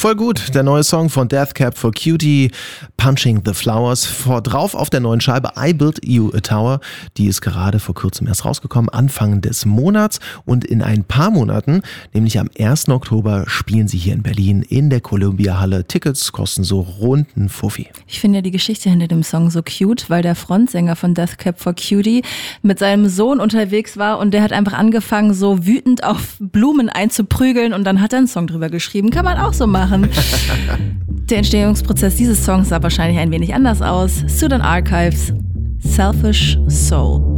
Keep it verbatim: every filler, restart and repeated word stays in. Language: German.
Voll gut, der neue Song von Death Cab for Cutie, Punching the Flowers. Vor drauf auf der neuen Scheibe I Built You a Tower. Die ist gerade vor kurzem erst rausgekommen, Anfang des Monats. Und in ein paar Monaten, nämlich am ersten Oktober, spielen sie hier in Berlin in der Columbia-Halle. Tickets kosten so rund einen Fuffi. Ich finde ja die Geschichte hinter dem Song so cute, weil der Frontsänger von Death Cab for Cutie mit seinem Sohn unterwegs war und der hat einfach angefangen, so wütend auf Blumen einzuprügeln und dann hat er einen Song drüber geschrieben. Kann man auch so machen. Der Entstehungsprozess dieses Songs sah wahrscheinlich ein wenig anders aus. Sudan Archives, Selfish Soul.